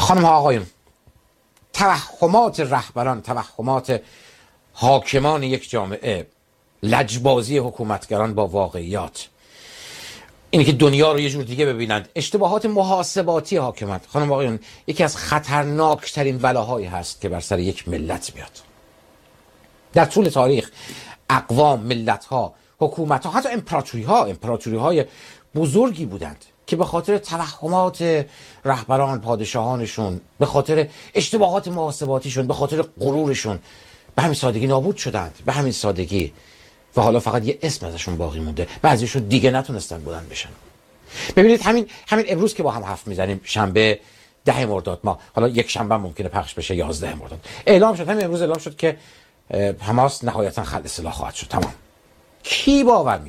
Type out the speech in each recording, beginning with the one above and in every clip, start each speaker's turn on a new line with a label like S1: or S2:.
S1: خانم ها آقایون، توهمات رهبران، توهمات حاکمان یک جامعه، لجبازی حکومتگران با واقعیات، اینی که دنیا رو یه جور دیگه ببینند، اشتباهات محاسباتی حاکمان، خانم آقایون، یکی از خطرناکترین بلاهایی هست که بر سر یک ملت میاد. در طول تاریخ اقوام، ملت‌ها، حکومت‌ها، حتی امپراتوری‌های بزرگی بودند که به خاطر توهمات رهبران، پادشاهانشون، به خاطر اشتباهات محاسباتیشون، به خاطر غرورشون به همین سادگی نابود شدند. به همین سادگی. و حالا فقط یه اسم ازشون باقی مونده. بعضیشون دیگه نتونستن بلند بشن. ببینید همین امروز که با هم حرف میزنیم، شنبه 10 مرداد ماه، حالا یک شنبه ممکنه پخش بشه 11 مرداد، اعلام شد، همین امروز اعلام شد که حماس نهایتا خلع سلاح خواهد شد. تمام. کی باور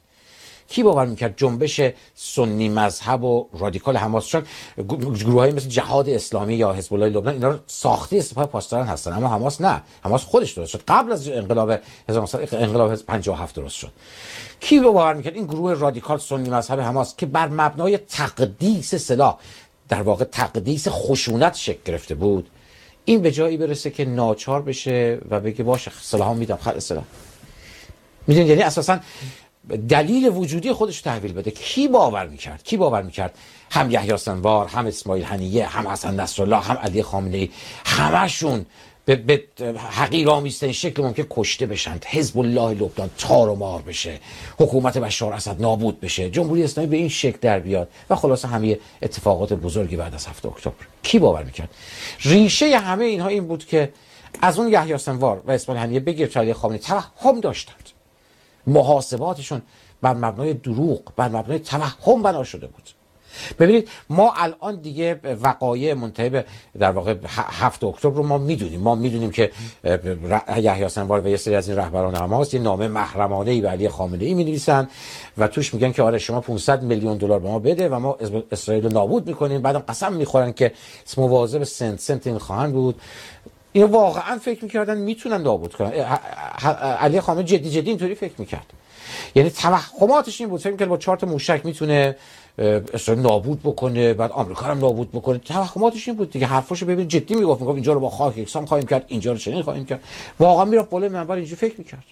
S1: میکرد جنبش سنی مذهب و رادیکال حماس، چون گروهایی مثل جهاد اسلامی یا حزب الله لبنان اینا ساخته سپاه پاسداران هستن، اما حماس نه. حماس خودش درست شد، قبل از انقلاب 57 درست شد. کی باور میکرد این گروه رادیکال سنی مذهب حماس که بر مبنای تقدیس سلاح، در واقع تقدیس خشونت شکل گرفته بود، این به جایی برسه که ناچار بشه و بگه باشه سلاحام میدم، خلع سلاح. میدونید، یعنی اساساً دلیل وجودی خودش تحویل بده. کی باور میکرد هم یحیی سنوار، هم اسماعیل هنیه، هم حسن نصرالله، هم علی خامنه‌ای، همشون به حقیرآمیزترین شکل ممکن کشته بشن، حزب الله لبنان تار و مار بشه، حکومت بشار اسد نابود بشه، جمهوری اسلامی به این شکل در بیاد و خلاصه همه اتفاقات بزرگی بعد از 7 اکتبر. کی باور میکرد؟ ریشه همه اینها این بود که از اون یحیی سنوار و اسماعیل هنیه بگیر تا علی خامنه‌ای توهم داشتند. محاسباتشون بر مبنای دروغ، بر مبنای توهم بنا شده بود. ببینید ما الان دیگه وقایع منتهی به در واقع 7 اکتبر رو ما میدونیم که یحیی سنوار و یه سری از این رهبران حماس یه نامه محرمانه‌ای به علی خامنه‌ای می‌نویسن و توش میگن که آره شما 500 میلیون دلار به ما بده و ما اسرائیل رو نابود می‌کنیم. بعدم قسم می‌خورن که مواظب سنت این خواهند بود. اینو واقعا فکر می‌کردن میتونن نابود کنن. علی خامنه‌ای جدی اینطوری فکر می‌کرد. یعنی توهماتش این بود، فکر می‌کرد با 4 تا موشک میتونه اسرائیل نابود بکنه، بعد آمریکا هم نابود بکنه. توهماتش این بود دیگه. حرفاشو ببین جدی میگفت اینجا رو با خاک یکسان خواهیم کرد، اینجا رو چنین خواهیم کرد. واقعا میرفت بالای منبر اینجوری فکر می‌کرد.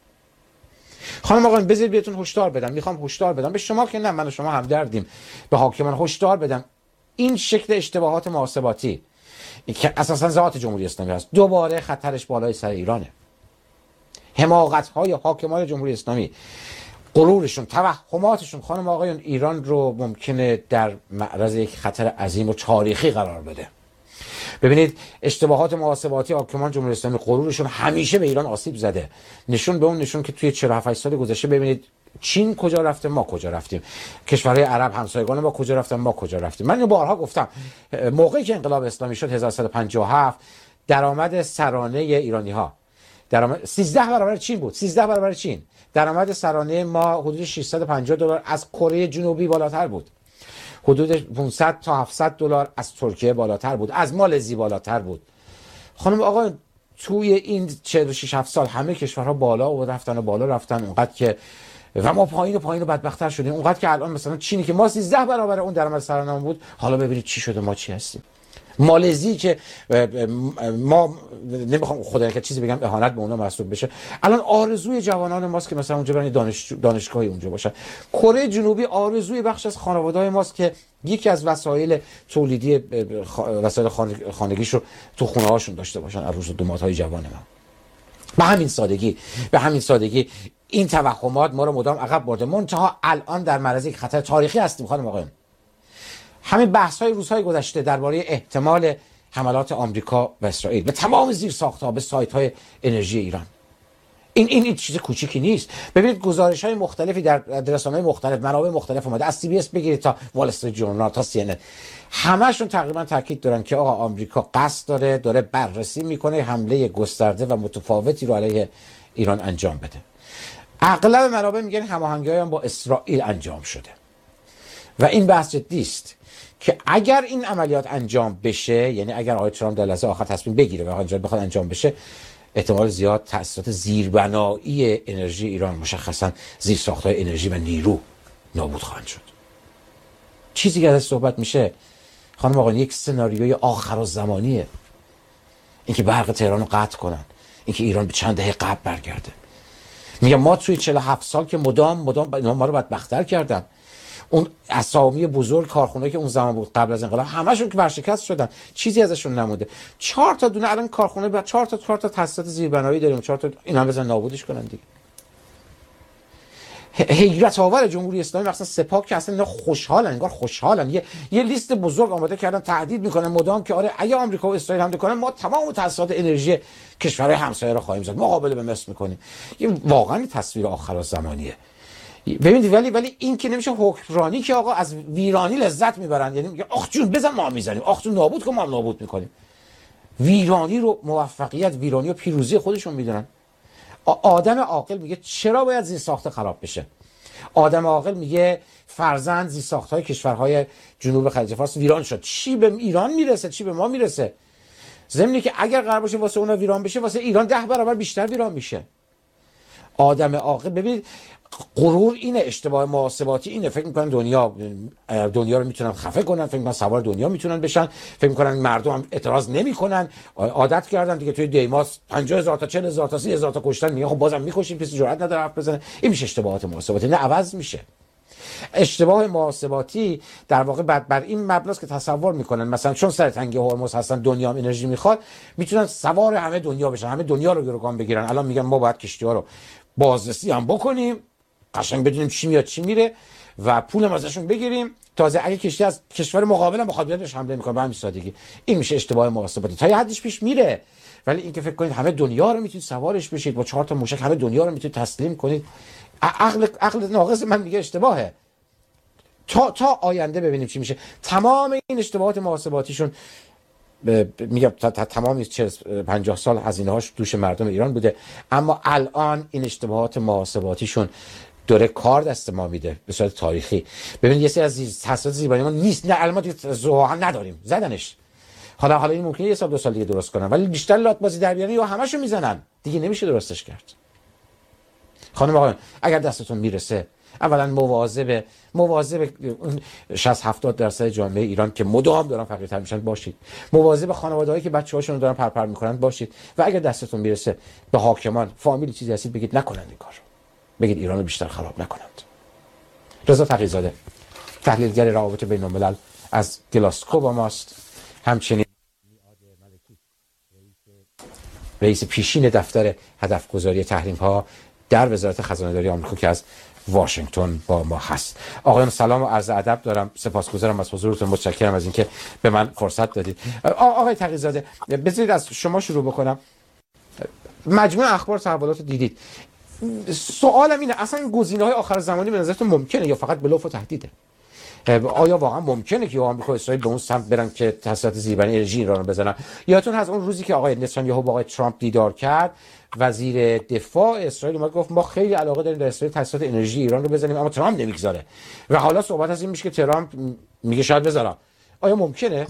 S1: خانم آقایان، بذارید بهتون هشدار بدم. میخوام هشدار بدم به شما که نه، من و شما همدردیم، به حاکمان هشدار بدم. این شکل اشتباهات محاسباتی که اساسا ذات جمهوری اسلامی هست، دوباره خطرش بالای سر ایرانه. حماقت‌های حاکمان جمهوری اسلامی، غرورشون، توهماتشون، خانم آقایون، ایران رو ممکنه در معرض یک خطر عظیم و تاریخی قرار بده. ببینید اشتباهات محاسباتی حاکمان جمهوری اسلامی، غرورشون همیشه به ایران آسیب زده. نشون که توی 47 سال گذشته ببینید چین کجا رفته، ما کجا رفتیم، کشورهای عرب همسایگان ما کجا رفتن، ما کجا رفتیم. من اینو بارها گفتم. موقعی که انقلاب اسلامی شد 1157، درآمد سرانه ایرانی‌ها 13 برابر چین بود. 13 برابر چین. درآمد سرانه ما حدود 650 دلار از کره جنوبی بالاتر بود. حدود 500 تا 700 دلار از ترکیه بالاتر بود، از مالزی بالاتر بود. خانم آقا، توی این 46 7 سال همه کشورها بالا رفتن اونقدر که و ما پایین و بدبخت‌تر شدیم. اونقدر که الان مثلا چینی که ما 13 برابر اون درآمد سرانه بود، حالا ببینید چی شده، ما چی هستیم. مالزی که ما نمیخوام خدا نکنه چیزی بگم اهانت به اونها محسوب بشه، الان آرزوی جوانان ماست که مثلا اونجا برن دانشگاهی اونجا باشن. کره جنوبی آرزوی بخش از خانواده‌های ماست که یکی از وسایل تولیدی وسایل خانگیشو تو خونه هاشون داشته باشن، عروس و دامادهای جوان ما. به همین سادگی این توهمات ما رو مدام عقب برده. منتها الان در معرض یک خطر تاریخی هستیم. خانم آقایان، همین بحث‌های روزهای گذشته درباره احتمال حملات آمریکا و اسرائیل به تمام زیرساخت‌ها، به سایت‌های انرژی ایران، این چیز کوچیکی نیست. ببینید گزارش‌های مختلفی در رسانه‌های مختلف، منابع مختلف اومده، از CBS بگیرید تا وال استریت ژورنال تا CNN، همشون تقریبا تاکید دارن که آقا آمریکا قصد داره بررسی میکنه حمله گسترده و متفاوتی رو علیه ایران انجام بده. اغلب منابع میگن هماهنگی‌های هم با اسرائیل انجام شده و این بحث جدی است که اگر این عملیات انجام بشه، یعنی اگر آقای ترامپ در لحظه آخر تصمیم بگیره و بخواد انجام بشه، احتمال زیاد تأثیرات زیربنایی انرژی ایران، مشخصا زیرساخت‌های انرژی و نیرو، نابود خواهند شد. چیزی که ازش صحبت میشه خانم آقایان، یک سناریوی آخرالزمانیه، اینکه برق تهران رو قطع کنن، اینکه ایران به چند دهه قبل برگرده. میگم ما توی 47 سال که مدام اینا ما رو بدبخت‌تر کردن. اون اسامی بزرگ کارخونه‌ای که اون زمان بود قبل از انقلاب همشون که ورشکست شدن، چیزی ازشون نمونده. 4 تا دونه الان کارخونه بعد 4 تا تاسیسات زیربنایی داریم، 4 تا اینا بزن نابودش کنن دیگه. حیرت آور جمهوری اسلامی مثلا سپاه که اصلا اینا خوشحالن، انگار خوشحالن، یه لیست بزرگ آماده کردن، تهدید میکنن مدام که آره اگه آمریکا و اسرائیل حمله کنن ما تمام تاسیسات انرژی کشورهای همسایه رو خواهیم زد، مقابله به مصر میکنیم. این واقعا تصویر آخرالزمانیه. ببینید ولی این که نمیشه حکمرانی که آقا از ویرانی لذت میبرن، یعنی میگه آخ جون بزن ما میزنیم، آخ جون نابود کن ما هم نابود میکنیم. ویرانی رو موفقیت، ویرانی و پیروزی خودشون میدونن. آدم عاقل میگه چرا باید زیرساخت خراب بشه؟ آدم عاقل میگه فرزند زیرساخت‌های کشورهای جنوب خلیج فارس ویران شد، چی به ایران میرسه، چی به ما میرسه؟ ضمنی که اگر قرار باشه واسه اونا ویران بشه، واسه ایران 10 برابر بیشتر ویران میشه. آدم عاقل ببینید غرور اینه، اشتباه محاسباتی اینه، فکر میکنن دنیا رو میتونن خفه کنن، فکر میکنن سوار دنیا میتونن بشن، فکر میکنن مردم هم اعتراض نمیکنن، عادت کردن دیگه توی دیماس 50000 تا 40000 تا 30000 تا کشتن، میگه خب بازم میکشیم، کسی جرئت نداره حرف بزنه. این میشه اشتباهات محاسباتی، نه عوض میشه. اشتباه محاسباتی در واقع بر این مبناست که تصور میکنن مثلا چون سر تنگی هرمز هستن دنیا هم انرژی میخواد، میتونن سوار همه دنیا بشن، همه دنیا رو گروگان بگیرن. الان میگن ما باید کشتی‌ها رو بازرسی هم بکنیم، قشنگ بدونیم چی میاد چی میره و پول هم ازشون بگیریم، تازه اگه کشتی از کشور مقابل هم بخواد بیادش حمله میکنه. به همین سادگی این میشه اشتباه محاسباتی، تا یه حدش پیش میره. ولی اینکه فکر کنید همه دنیا رو میتونید سوارش بشید، با 4 تا موشک همه دنیا رو میتونید تسلیم کنید، عقل ناقص من میگه اشتباهه. تا آینده ببینیم چی میشه. تمام این اشتباهات محاسباتیشون میگم تمام 50 سال هزینه‌هاش دوش مردم ایران بوده، اما الان این اشتباهات محاسباتیشون داره کار دست ما میده به صورت تاریخی. ببینید یه سری از تاسیسات زیربنایی ما نیست، نه الان ما نداریم، زدنش. حالا این ممکنه 1 سال 2 سال دیگه درست کنن، ولی بیشتر لات بازی در بیارن یا همشو میزنن دیگه، نمیشه درستش کرد. خانم آقایان اگر دستتون میرسه اولا مواظب اون 60-70% جامعه ایران که مدام دارن فقیرتر میشن باشید، مواظب خانواده‌هایی که بچه‌هاشون رو دارن پرپر میکنن باشید، و اگر دستتون میرسه به حاکمان فامیلی چیزی هستید بگید نکنند این کارو، بگید ایران رو بیشتر خراب نکنند. رضا تقی‌زاده تحلیلگر روابط بین‌الملل از گلاسکو با ماست، همچنین رئیس پیشین دفتر هدفگذاری تحریم‌ها در وزارت خزانه‌داری آمریکا که از واشنگتن با ما هست. آقایان سلام و عرض ادب دارم، سپاسگزارم از حضورتون، متشکرم از اینکه به من فرصت دادید. آقای تقی‌زاده بذارید از شما شروع بکنم. مجموع اخبار تحولات دیدید، سوالم اینه اصلا گزینه‌های آخر زمانی به نظرتون ممکنه یا فقط بلوف و تهدیده؟ آیا واقعا ممکنه که آمریکا و اسرائیل به اون سمت برن که تاسیسات زیربنایی انرژی ایران رو بزنن؟ یادتون هست اون روزی که آقای نتانیاهو با آقای ترامپ دیدار کرد، وزیر دفاع اسرائیل اومد گفت ما خیلی علاقه داریم در اسرائیل تاسیسات انرژی ایران رو بزنیم، اما ترامپ نمیگذاره. و حالا صحبت از این میشه که ترامپ میگه شاید بذارم. آیا ممکنه؟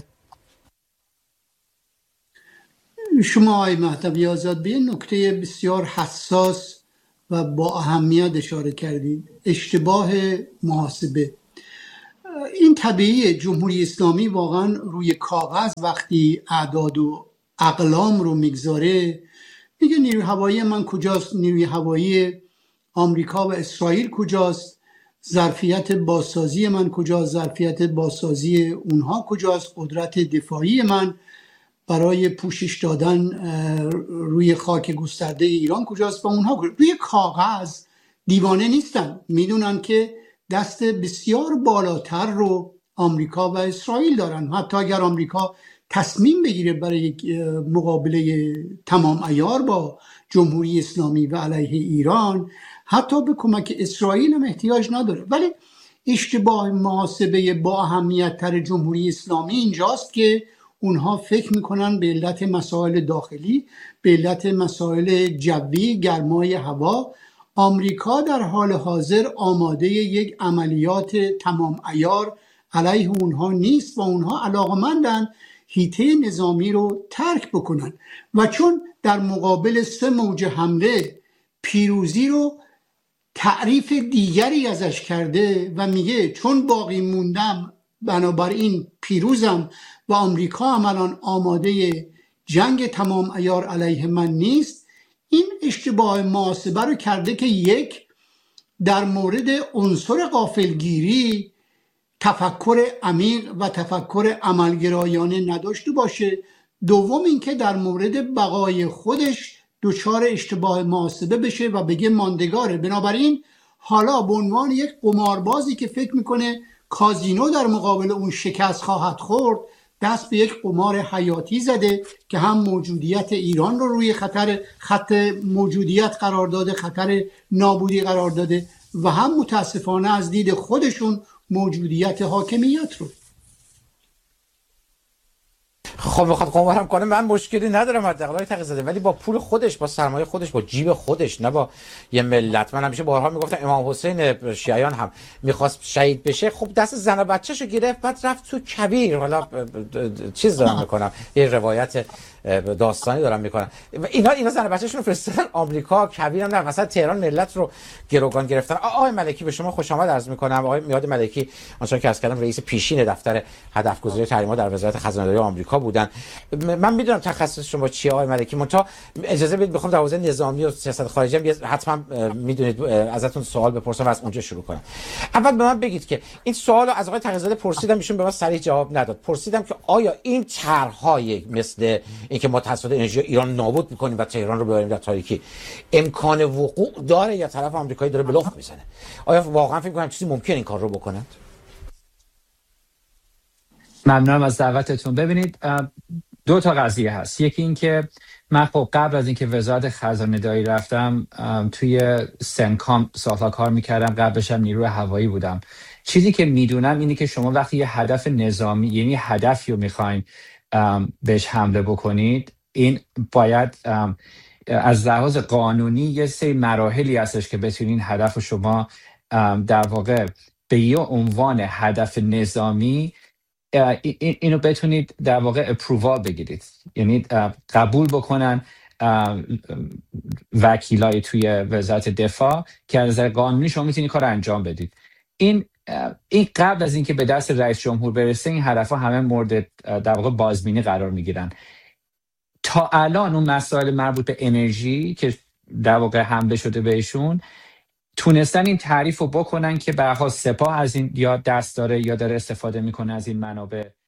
S2: شما آقای مهدوی آزاد به نکته بسیار حساس و با اهمیت اشاره کردید، اشتباه محاسبه. این طبیعی، جمهوری اسلامی واقعا روی کاغذ وقتی اعداد و اقلام رو میگذاره میگه نیروی هوایی من کجاست، نیروی هوایی آمریکا و اسرائیل کجاست، ظرفیت بازسازی من کجاست، ظرفیت بازسازی اونها کجاست، قدرت دفاعی من برای پوشش دادن روی خاک گسترده ایران کجاست و اونها کجاست. روی کاغذ دیوانه نیستن، میدونن که دست بسیار بالاتر رو آمریکا و اسرائیل دارن. حتی اگر آمریکا تصمیم بگیره برای یک مقابله تمام عیار با جمهوری اسلامی و علیه ایران، حتی به کمک اسرائیل هم احتیاج نداره. ولی اشتباه محاسبه با اهمیت تر جمهوری اسلامی اینجاست که اونها فکر میکنن به علت مسائل داخلی، به علت مسائل جوی، گرمای هوا، آمریکا در حال حاضر آماده یک عملیات تمام عیار علیه اونها نیست و اونها علاقمندن هیته نظامی رو ترک بکنن. و چون در مقابل 3 موج حمله پیروزی رو تعریف دیگری ازش کرده و میگه چون باقی موندم بنابراین پیروزم و آمریکا هم الان آماده جنگ تمام عیار علیه من نیست، این اشتباه محاسبه رو کرده که یک، در مورد عنصر غافلگیری تفکر عمیق و تفکر عملگرایانه نداشته باشه. دوم اینکه در مورد بقای خودش دچار اشتباه محاسبه بشه و بگه ماندگاره. بنابراین حالا به عنوان یک قماربازی که فکر میکنه کازینو در مقابل اون شکست خواهد خورد، دست به یک قمار حیاتی زده که هم موجودیت ایران رو روی خط موجودیت قرار داده، خطر نابودی قرار داده، و هم متاسفانه از دید خودشون موجودیت حاکمیت رو.
S1: خب بخواد قمارم کنه من مشکلی ندارم حداقل آقای تقی‌زاده، ولی با پول خودش، با سرمایه خودش، با جیب خودش، نه با یه ملت. من همیشه بارها میگفتم امام حسین شیعیان هم میخواست شهید بشه، خب دست زن و بچه‌شو گرفت بعد رفت تو کویر. حالا چیز دارم میکنم، یه روایت داستانی دارم میکنم. اینا زن و بچه‌شون رو فرستادن آمریکا، کویر هم نه، مثلا تهران ملت رو گروگان گرفتن. آقای ملکی به شما خوش آمد عرض میکنم. آقای میاد ملکی آنچنان که عرض کردم رئیس پیشین دفتر هدفگذاری تحریم‌ها در وزارت خزانه‌داری آمریکا بودن. من میدونم تخصص شما چیه آقای ملکی، منتها اجازه بدید بخوام در حوزه نظامی و سیاست خارجی هم حتما میدونید ازتون سوال بپرسم و از اونجا شروع کنم. اول به من بگید که این سوالو از آقای تقی‌زاده پرسیدم، ایشون به من صریح جواب نداد. پرسیدم که آیا این طرح‌های مثل اینکه ما تصفیه انرژی ایران نابود می‌کنیم و تهران رو ببریم در تاریکی امکان وقوع داره یا طرف آمریکایی داره بلوف میزنه؟ آیا واقعا فکر می‌کنم چیزی ممکنه این کار رو بکنند؟
S3: ممنونم از دعوتتون. ببینید دو تا قضیه هست. یکی این که من خب قبل از اینکه وزارت خزانه داری رفتم توی سنکام سالها کار میکردم، قبلش هم نیروی هوایی بودم. چیزی که میدونم اینه که شما وقتی یه هدف نظامی، یعنی هدفی رو میخواین بهش حمله بکنید، این باید از لحاظ قانونی یه سری مراحلی هستش که بتونین هدف شما در واقع به یه عنوان هدف نظامی اینو بتونید در واقع اپرووال بگیرید، یعنی قبول بکنن وکیلای توی وزارت دفاع که از نظر قانونی شما میتونید کار انجام بدید. این قبل از اینکه به دست رئیس جمهور برسه این هدفها همه مورد در واقع بازبینی قرار میگیرن. تا الان اون مسائل مربوط به انرژی که در واقع حمله شده بهشون تونستن این تعریف رو بکنن که به هر حال سپاه از این یا دست داره یا داره استفاده میکنه از این منابع